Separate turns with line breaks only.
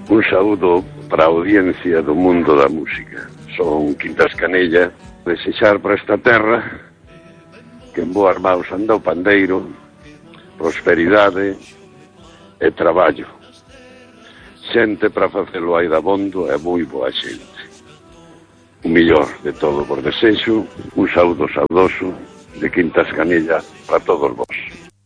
Un saúdo para a audiencia do mundo da música. Son Quintas Canella, desexar para esta terra que en boas maus anda o pandeiro, prosperidade e traballo. Xente para facelo aí dabondo e moi boa xente. O millor de todo por desexo, un saúdo saudoso de Quintas Canella para todos vós.